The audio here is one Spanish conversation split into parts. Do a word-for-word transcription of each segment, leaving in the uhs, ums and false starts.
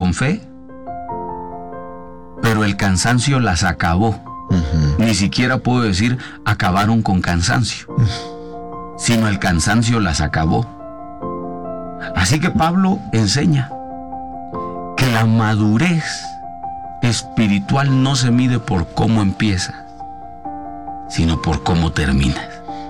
con fe, pero el cansancio las acabó. Uh-huh. Ni siquiera puedo decir acabaron con cansancio, uh-huh. sino el cansancio las acabó. Así que Pablo enseña que la madurez espiritual no se mide por cómo empiezas, sino por cómo terminas.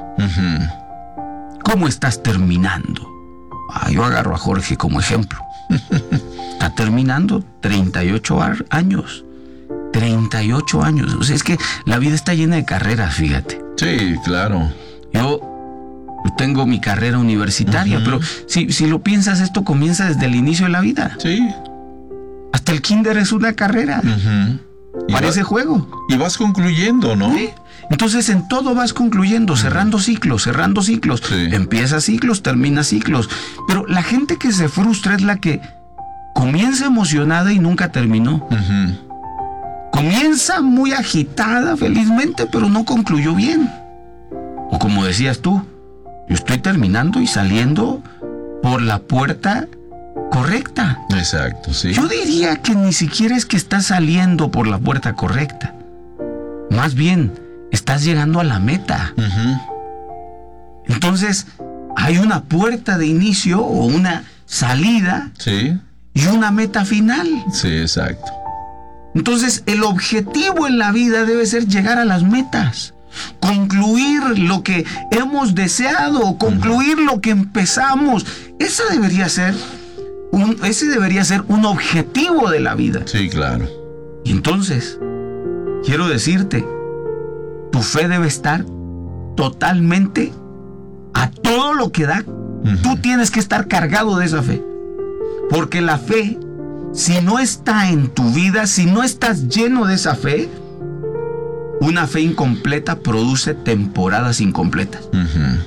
Uh-huh. ¿Cómo estás terminando? Ah, yo agarro a Jorge como ejemplo. Está terminando treinta y ocho años. treinta y ocho años. O sea, es que la vida está llena de carreras, fíjate. Sí, claro. Yo tengo mi carrera universitaria, uh-huh. pero si, si lo piensas, esto comienza desde el inicio de la vida. Sí. Hasta el kinder es una carrera. Uh-huh. Parece va, juego. Y vas concluyendo, ¿no? Sí. Entonces en todo vas concluyendo, cerrando ciclos, cerrando ciclos. Sí. Empieza ciclos, termina ciclos. Pero la gente que se frustra es la que comienza emocionada y nunca terminó. Uh-huh. Comienza muy agitada, felizmente, pero no concluyó bien. O como decías tú, yo estoy terminando y saliendo por la puerta correcta. Exacto, sí. Yo diría que ni siquiera es que estás saliendo por la puerta correcta. Más bien, estás llegando a la meta. Uh-huh. Entonces, hay una puerta de inicio o una salida. Sí. Y una meta final. Sí, exacto. Entonces, el objetivo en la vida debe ser llegar a las metas, concluir lo que hemos deseado, concluir lo que empezamos. Esa debería ser un, ese debería ser un objetivo de la vida. Sí, claro. Y entonces, quiero decirte, tu fe debe estar totalmente a todo lo que da. Uh-huh. Tú tienes que estar cargado de esa fe, porque la fe, si no está en tu vida, si no estás lleno de esa fe, una fe incompleta produce temporadas incompletas. Uh-huh.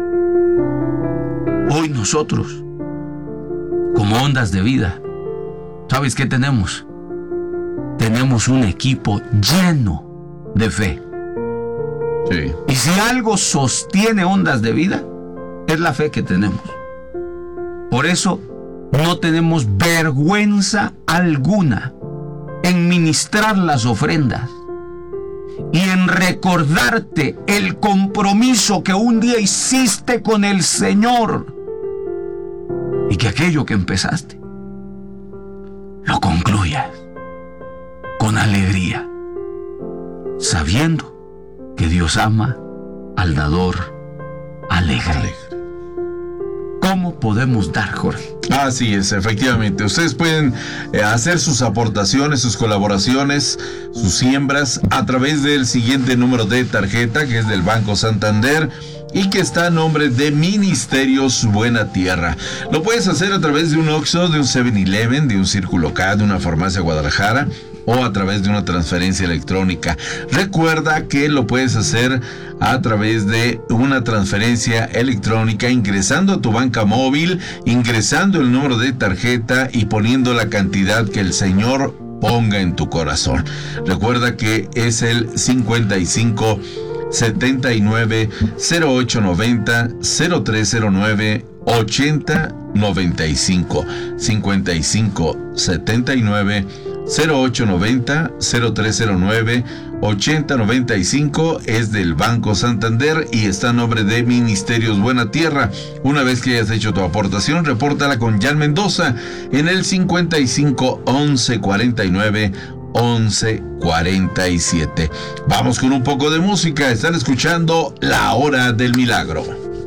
Hoy nosotros, como Ondas de Vida, ¿sabes qué tenemos? Tenemos un equipo lleno de fe. Sí. Y si algo sostiene Ondas de Vida, es la fe que tenemos. Por eso, no tenemos vergüenza alguna en ministrar las ofrendas y en recordarte el compromiso que un día hiciste con el Señor y que aquello que empezaste lo concluyas con alegría, sabiendo que Dios ama al dador alegre. alegre. ¿Cómo podemos dar, Jorge? Así es, efectivamente. Ustedes pueden eh, hacer sus aportaciones, sus colaboraciones, sus siembras a través del siguiente número de tarjeta, que es del Banco Santander y que está a nombre de Ministerios Buena Tierra. Lo puedes hacer a través de un Oxxo, de un seven eleven, de un Círculo K, de una farmacia Guadalajara o a través de una transferencia electrónica. Recuerda que lo puedes hacer a través de una transferencia electrónica ingresando a tu banca móvil, ingresando el número de tarjeta y poniendo la cantidad que el Señor ponga en tu corazón. Recuerda que es el cincuenta y cinco setenta y nueve cero ocho noventa cero tres cero nueve ochenta noventa y cinco cincuenta y cinco setenta y nueve cero ocho noventa cero tres cero nueve ochenta noventa y cinco, es del Banco Santander y está a nombre de Ministerios Buena Tierra. Una vez que hayas hecho tu aportación, repórtala con Jan Mendoza en el cincuenta y cinco once cuarenta y nueve once cuarenta y siete. Vamos con un poco de música. Están escuchando La Hora del Milagro.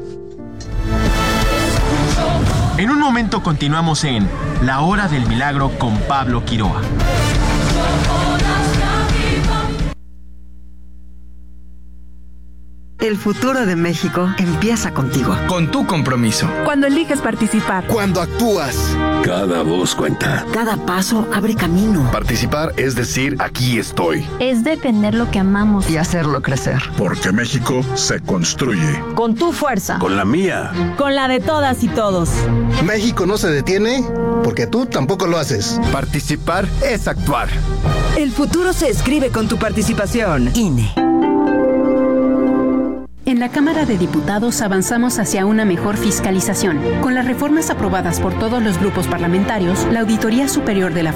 En un momento continuamos en La Hora del Milagro con Pablo Quiroa. El futuro de México empieza contigo. Con tu compromiso. Cuando eliges participar. Cuando actúas. Cada voz cuenta. Cada paso abre camino. Participar es decir, aquí estoy. Es defender lo que amamos. Y hacerlo crecer. Porque México se construye. Con tu fuerza. Con la mía. Con la de todas y todos. México no se detiene porque tú tampoco lo haces. Participar es actuar. El futuro se escribe con tu participación. I N E. En la Cámara de Diputados avanzamos hacia una mejor fiscalización. Con las reformas aprobadas por todos los grupos parlamentarios, la Auditoría Superior de la